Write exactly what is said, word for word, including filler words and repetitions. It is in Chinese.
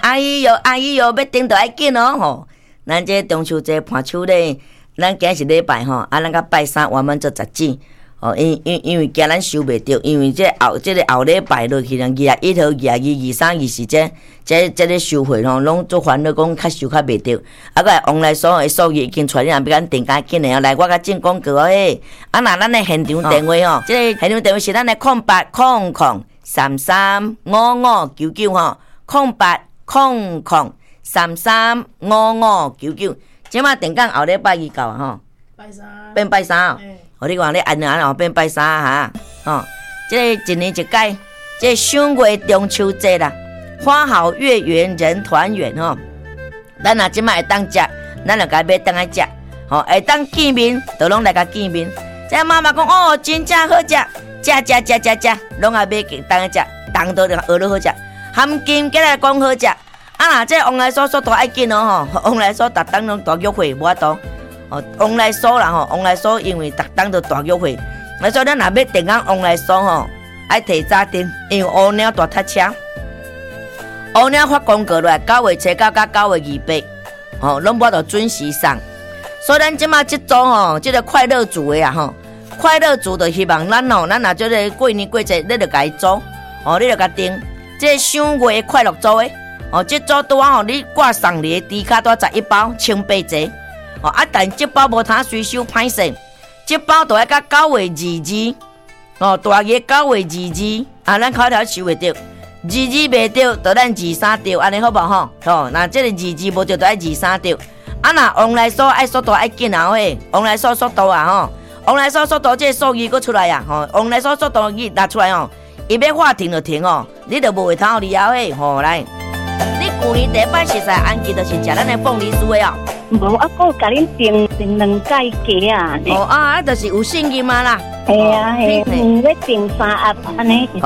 阿姨哟，阿姨哟，要订就要紧哦吼。咱这中秋节盘手咧，咱今是礼拜吼，啊，咱甲拜三完满做十指。哦，因因因为惊咱收袂着，因为这后这个后礼拜落去呢，二十一号、二十二、二三、二四这这这个收费吼，拢做烦恼讲较收较袂着。啊，个往来所的数据已经出来，要咱订较紧的哦。来，我甲进广告嘿。啊，那咱的现场电话吼，这个现场电话是咱的空八空空三三五五九九吼，空八空空三三五五九九。即马定讲后礼拜二到啊吼， 拜三变拜三哦。我你讲你安安哦变拜三哈，哦，这个一年一届，这赏月中秋节啦，花好月圆人团圆吼。咱若即摆会当食，咱就该买当来食，吼，会当见面，就拢来甲见面。这妈妈讲哦，真正好食，食食食食食，拢也买当来食，当到就学落好食，含金过来讲好食。啊若这往来所所都爱紧哦吼，往来所逐当拢大约会无法度。哦，往来所啦吼，往来所因为逐当都大约会，所以咱若要订讲往来所吼，爱提早订，因为乌鸟大塞车，乌鸟发公告落来，九月初九到九月二八，吼，拢无着准时送。所以咱即马即组吼，即个快乐组的啊吼，快乐组就希望咱吼，咱若即个过年过节，你着甲伊组，哦，你着甲订，即个赏月快乐组的，哦，即组拄啊吼，你挂送礼猪卡多十一包，清八折。哦啊，但这包无通随手歹势，这包都要到九月二日，哦，大约九月二日，啊，咱口条收袂着，二日袂着，就咱二三着，安尼好无吼？哦，那这个二日无着，就爱二三着。啊，那往来所爱速度爱紧啊喂，往来所速度啊吼，往来所速度这个数字佫出来啊，吼，往来所速度伊拿出来吼，伊要话停就停哦，你着无会通理后嘿，吼来，你旧年第一摆食材安记就是食咱的凤梨酥的哦。 无啊，我甲恁订订两届鸡啊！ 哦啊，就是有信任嘛啦。 系啊系，嗯，要订三盒安尼。